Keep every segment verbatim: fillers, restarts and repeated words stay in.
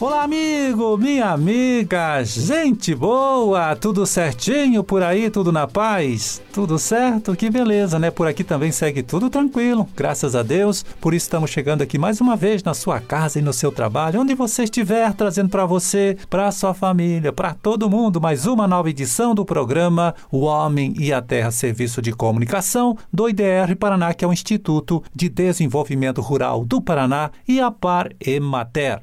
Olá, amigo, minha amiga, gente boa, tudo certinho por aí, tudo na paz? Tudo certo? Que beleza, né? Por aqui também segue tudo tranquilo, graças a Deus. Por isso estamos chegando aqui mais uma vez na sua casa e no seu trabalho, onde você estiver, trazendo para você, para sua família, para todo mundo, mais uma nova edição do programa O Homem e a Terra, Serviço de Comunicação do I D R Paraná, que é o Instituto de Desenvolvimento Rural do Paraná, e a Par Emater.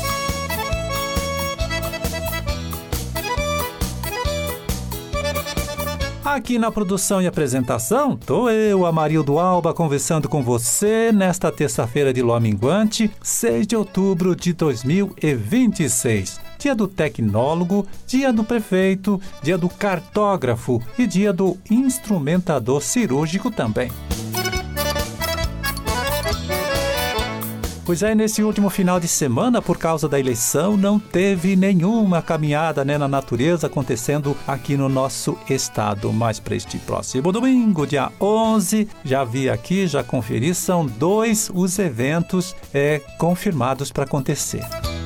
Aqui na produção e apresentação, tô eu, Amarildo Alba, conversando com você nesta terça-feira de lua minguante, seis de outubro de dois mil e vinte e seis. Dia do tecnólogo, dia do prefeito, dia do cartógrafo e dia do instrumentador cirúrgico também. Pois é, nesse último final de semana, por causa da eleição, não teve nenhuma caminhada, né, na natureza acontecendo aqui no nosso estado. Mas para este próximo domingo, dia onze, já vi aqui, já conferi, são dois os eventos é, confirmados para acontecer.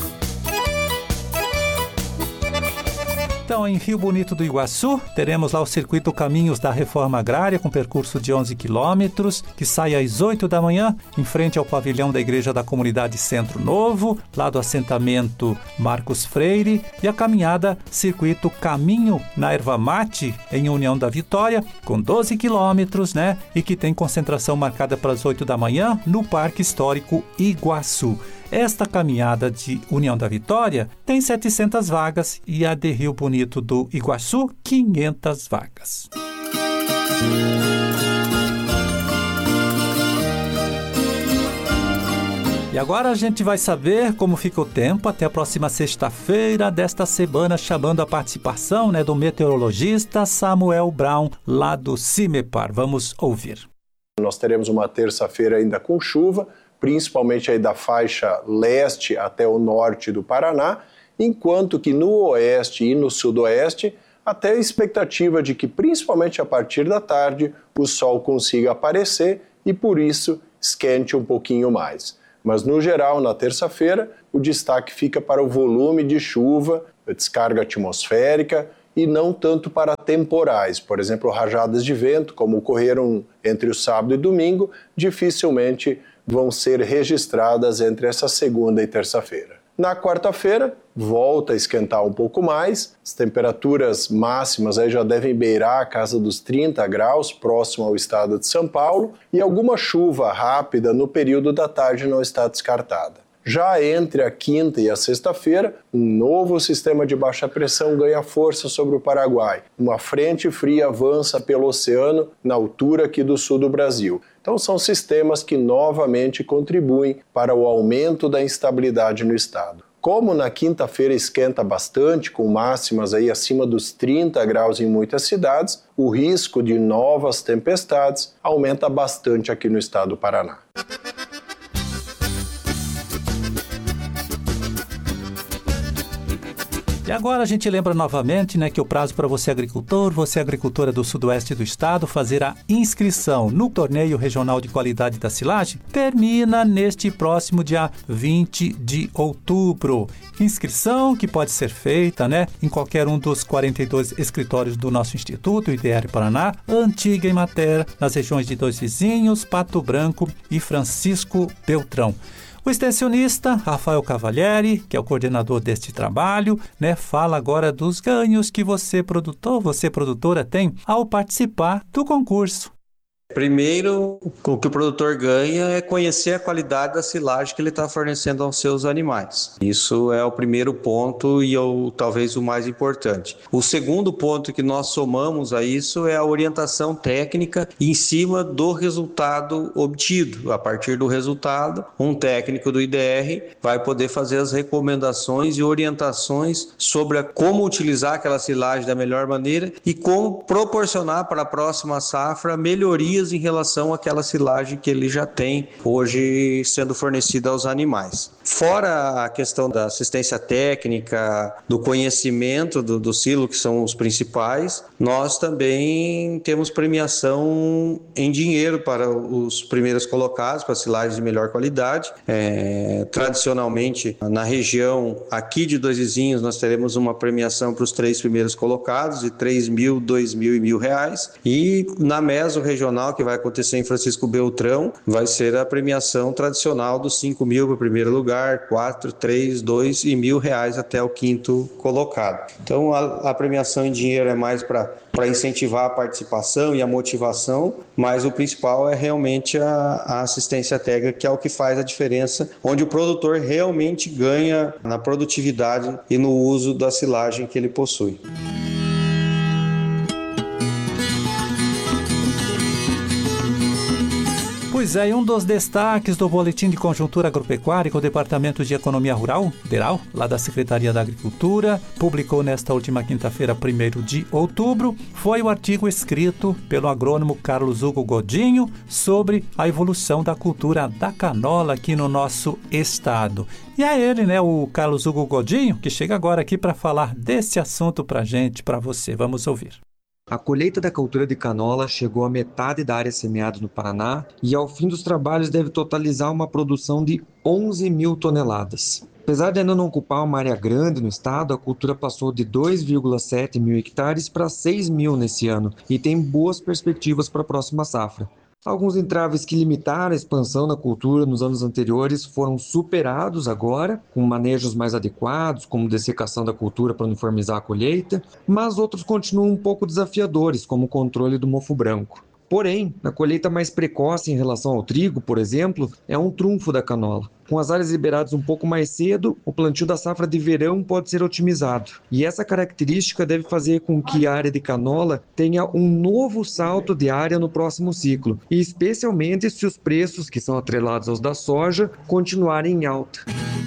Então, em Rio Bonito do Iguaçu, teremos lá o circuito Caminhos da Reforma Agrária, com percurso de onze quilômetros, que sai às oito da manhã, em frente ao pavilhão da Igreja da Comunidade Centro Novo, lá do assentamento Marcos Freire, e a caminhada Circuito Caminho na Erva Mate, em União da Vitória, com doze quilômetros, né? E que tem concentração marcada para as oito da manhã, no Parque Histórico Iguaçu. Esta caminhada de União da Vitória tem setecentas vagas e a de Rio Bonito do Iguaçu, quinhentas vagas. E agora a gente vai saber como fica o tempo até a próxima sexta-feira desta semana, chamando a participação, né, do meteorologista Samuel Brown, lá do CIMEPAR. Vamos ouvir. Nós teremos uma terça-feira ainda com chuva, principalmente aí da faixa leste até o norte do Paraná, enquanto que no oeste e no sudoeste, até a expectativa de que, principalmente a partir da tarde, o sol consiga aparecer e, por isso, esquente um pouquinho mais. Mas, no geral, na terça-feira, o destaque fica para o volume de chuva, a descarga atmosférica, e não tanto para temporais. Por exemplo, rajadas de vento, como ocorreram entre o sábado e domingo, dificilmente vão ser registradas entre essa segunda e terça-feira. Na quarta-feira, volta a esquentar um pouco mais, as temperaturas máximas aí já devem beirar a casa dos trinta graus, próximo ao estado de São Paulo, e alguma chuva rápida no período da tarde não está descartada. Já entre a quinta e a sexta-feira, um novo sistema de baixa pressão ganha força sobre o Paraguai. Uma frente fria avança pelo oceano na altura aqui do sul do Brasil. Então são sistemas que novamente contribuem para o aumento da instabilidade no estado. Como na quinta-feira esquenta bastante, com máximas aí acima dos trinta graus em muitas cidades, o risco de novas tempestades aumenta bastante aqui no estado do Paraná. E agora a gente lembra novamente, né, que o prazo para você agricultor, você agricultora do sudoeste do estado, fazer a inscrição no Torneio Regional de Qualidade da Silagem termina neste próximo dia vinte de outubro. Inscrição que pode ser feita, né, em qualquer um dos quarenta e dois escritórios do nosso Instituto, I D R Paraná, Antiga Emater, nas regiões de Dois Vizinhos, Pato Branco e Francisco Beltrão. O extensionista Rafael Cavalieri, que é o coordenador deste trabalho, né, fala agora dos ganhos que você, produtor, você produtora, tem ao participar do concurso. Primeiro, o que o produtor ganha é conhecer a qualidade da silagem que ele está fornecendo aos seus animais. Isso é o primeiro ponto e o, talvez o mais importante. O segundo ponto que nós somamos a isso é a orientação técnica em cima do resultado obtido. A partir do resultado, um técnico do I D R vai poder fazer as recomendações e orientações sobre a, como utilizar aquela silagem da melhor maneira e como proporcionar para a próxima safra melhoria melhorias em relação àquela silagem que ele já tem hoje sendo fornecida aos animais. Fora a questão da assistência técnica, do conhecimento do, do silo, que são os principais, nós também temos premiação em dinheiro para os primeiros colocados, para silagens de melhor qualidade. É, tradicionalmente, na região aqui de Dois Vizinhos, nós teremos uma premiação para os três primeiros colocados de três mil, dois mil e mil reais. E na Meso Regional, que vai acontecer em Francisco Beltrão, vai ser a premiação tradicional dos cinco mil para o primeiro lugar, quatro, três, dois e mil reais até o quinto colocado. Então a, a premiação em dinheiro é mais para para incentivar a participação e a motivação, mas o principal é realmente a, a assistência técnica, que é o que faz a diferença, onde o produtor realmente ganha na produtividade e no uso da silagem que ele possui. Pois é, e um dos destaques do Boletim de Conjuntura Agropecuária que o Departamento de Economia Rural, DERAL, lá da Secretaria da Agricultura, publicou nesta última quinta-feira, primeiro de outubro, foi o artigo escrito pelo agrônomo Carlos Hugo Godinho sobre a evolução da cultura da canola aqui no nosso estado. E é ele, né, o Carlos Hugo Godinho, que chega agora aqui para falar desse assunto para a gente, para você. Vamos ouvir. A colheita da cultura de canola chegou à metade da área semeada no Paraná e, ao fim dos trabalhos, deve totalizar uma produção de onze mil toneladas. Apesar de ainda não ocupar uma área grande no estado, a cultura passou de dois vírgula sete mil hectares para seis mil nesse ano e tem boas perspectivas para a próxima safra. Alguns entraves que limitaram a expansão da cultura nos anos anteriores foram superados agora, com manejos mais adequados, como dessecação da cultura para uniformizar a colheita, mas outros continuam um pouco desafiadores, como o controle do mofo branco. Porém, a colheita mais precoce em relação ao trigo, por exemplo, é um trunfo da canola. Com as áreas liberadas um pouco mais cedo, o plantio da safra de verão pode ser otimizado. E essa característica deve fazer com que a área de canola tenha um novo salto de área no próximo ciclo, e especialmente se os preços, que são atrelados aos da soja, continuarem em alta.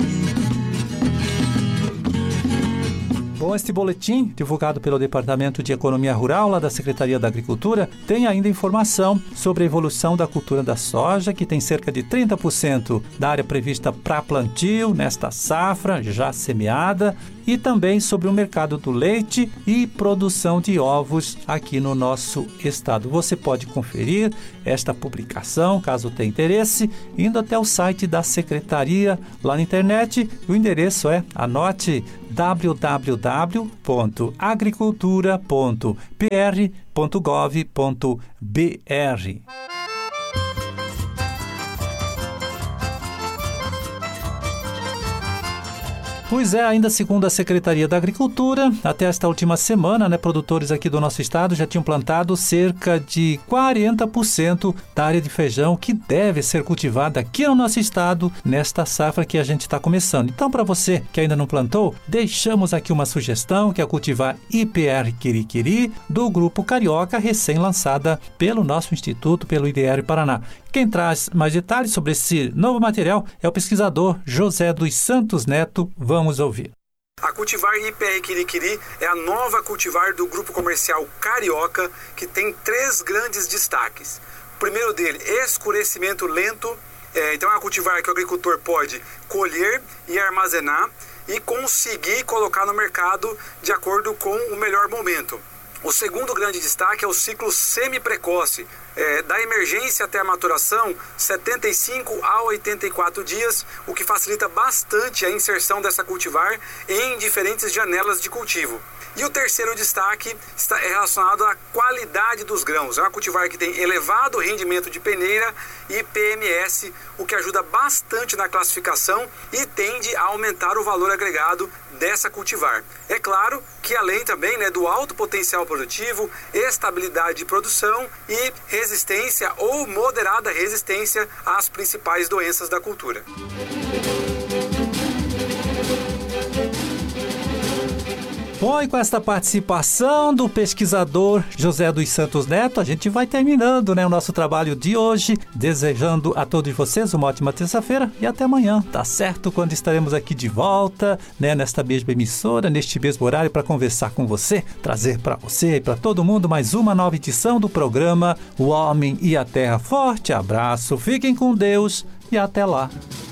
Bom, este boletim, divulgado pelo Departamento de Economia Rural, lá da Secretaria da Agricultura, tem ainda informação sobre a evolução da cultura da soja, que tem cerca de trinta por cento da área prevista para plantio nesta safra já semeada, e também sobre o mercado do leite e produção de ovos aqui no nosso estado. Você pode conferir esta publicação, caso tenha interesse, indo até o site da Secretaria lá na internet. O endereço é, anote, w w w ponto agricultura ponto p r ponto gov ponto b r. Pois é, ainda segundo a Secretaria da Agricultura, até esta última semana, né, produtores aqui do nosso estado já tinham plantado cerca de quarenta por cento da área de feijão que deve ser cultivada aqui no nosso estado nesta safra que a gente está começando. Então, para você que ainda não plantou, deixamos aqui uma sugestão, que é cultivar I P R Quiriquiri, do Grupo Carioca, recém-lançada pelo nosso instituto, pelo I D R Paraná. Quem traz mais detalhes sobre esse novo material é o pesquisador José dos Santos Neto. Vamos ouvir. A cultivar I P R Quiriquiri é a nova cultivar do Grupo Comercial Carioca, que tem três grandes destaques. O primeiro dele, escurecimento lento. É, então é uma cultivar que o agricultor pode colher e armazenar e conseguir colocar no mercado de acordo com o melhor momento. O segundo grande destaque é o ciclo semi-precoce, é, da emergência até a maturação, setenta e cinco a oitenta e quatro dias, o que facilita bastante a inserção dessa cultivar em diferentes janelas de cultivo. E o terceiro destaque está relacionado à qualidade dos grãos. É uma cultivar que tem elevado rendimento de peneira e P M S, o que ajuda bastante na classificação e tende a aumentar o valor agregado dessa cultivar. É claro que além também, né, do alto potencial produtivo, estabilidade de produção e resistência ou moderada resistência às principais doenças da cultura. Bom, e com esta participação do pesquisador José dos Santos Neto, a gente vai terminando, né, o nosso trabalho de hoje, desejando a todos vocês uma ótima terça-feira e até amanhã, tá certo? Quando estaremos aqui de volta, né, nesta mesma emissora, neste mesmo horário, para conversar com você, trazer para você e para todo mundo mais uma nova edição do programa O Homem e a Terra. Forte abraço, fiquem com Deus e até lá.